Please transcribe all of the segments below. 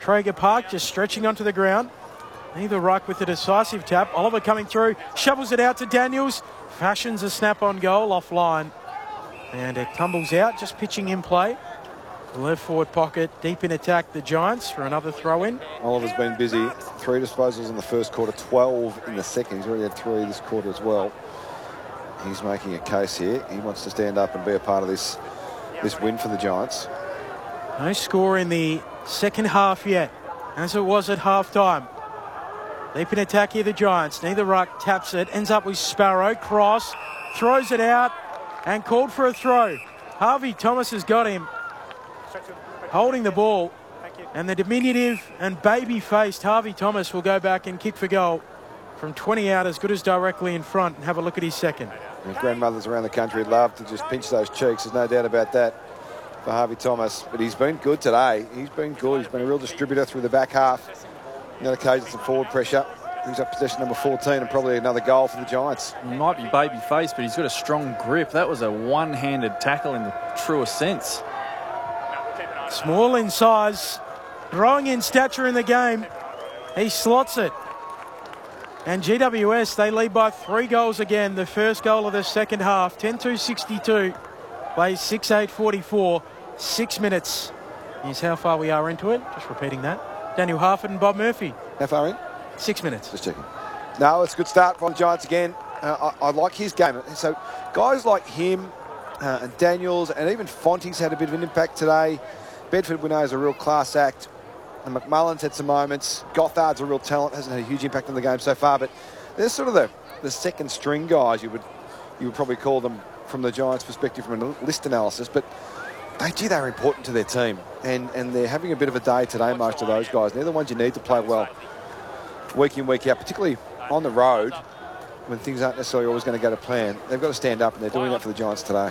Traeger Park just stretching onto the ground. Neither ruck with a decisive tap. Oliver coming through, shovels it out to Daniels. Fashions a snap-on goal offline. And it tumbles out, just pitching in play. The left forward pocket, deep in attack, the Giants for another throw-in. Oliver's been busy. 3 disposals in the first quarter, 12 in the second. He's already had 3 this quarter as well. He's making a case here. He wants to stand up and be a part of this win for the Giants. No score in the second half yet, as it was at half-time. Deep in attack here, the Giants. Neither ruck taps it, ends up with Sparrow. Cross, throws it out, and called for a throw. Harvey Thomas has got him, holding the ball. And the diminutive and baby-faced Harvey Thomas will go back and kick for goal from 20 out, as good as directly in front. And have a look at his second. And grandmothers around the country love to just pinch those cheeks. There's no doubt about that for Harvey Thomas. But he's been good today. He's been good. He's been a real distributor through the back half. On that occasion, some forward pressure. He's up possession number 14 and probably another goal for the Giants. He might be baby faced, but he's got a strong grip. That was a one-handed tackle in the truest sense. Small in size, growing in stature in the game. He slots it. And GWS, they lead by 3 goals again. The first goal of the second half, 10-2-62. Plays 6-8-44, 6 minutes. Here's how far we are into it. Just repeating that. Daniel Harford and Bob Murphy. How far in? 6 minutes. Just checking. No, it's a good start from the Giants again. I like his game. So guys like him and Daniels and even Fonte's had a bit of an impact today. Bedford Winnow is a real class act. And McMullen's had some moments. Gothard's a real talent. Hasn't had a huge impact on the game so far. But they're sort of the second string guys, you would probably call them from the Giants' perspective from a list analysis. But they're important to their team. And they're having a bit of a day today, most of those guys. They're the ones you need to play well week in, week out, particularly on the road when things aren't necessarily always going to go to plan. They've got to stand up, and they're doing that for the Giants today.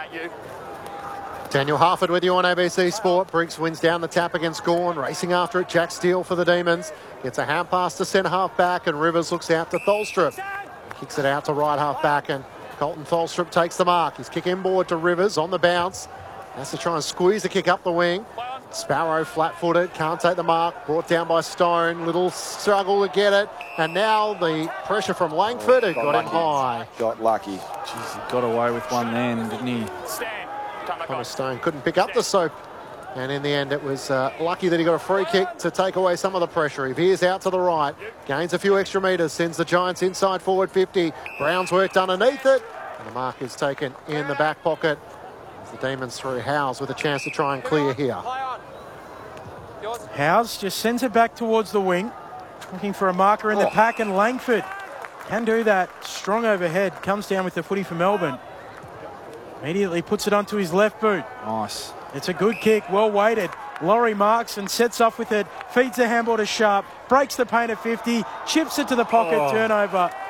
Daniel Harford with you on ABC Sport. Briggs wins down the tap against Gawn. Racing after it, Jack Steele for the Demons. Gets a hand pass to centre half back, and Rivers looks out to Tholstrup. Kicks it out to right half back, and Colton Tholstrup takes the mark. He's kick inboard to Rivers on the bounce. Has to try and squeeze the kick up the wing. Sparrow flat-footed, can't take the mark. Brought down by Stone. Little struggle to get it. And now the pressure from Langford, who got him high. Got lucky. Jeez, he got away with one then, didn't he? Thomas Stone couldn't pick up the soap. And in the end, it was lucky that he got a free kick to take away some of the pressure. He veers out to the right, gains a few extra metres, sends the Giants inside forward 50. Brown's worked underneath it. And the mark is taken in the back pocket. As the Demons through Howes with a chance to try and clear here. Howes just sends it back towards the wing. Looking for a marker in the pack, and Langford can do that. Strong overhead, comes down with the footy for Melbourne. Immediately puts it onto his left boot. Nice. It's a good kick, well weighted. Laurie marks and sets off with it. Feeds the handball to Sharp. Breaks the paint at 50. Chips it to the pocket, turnover.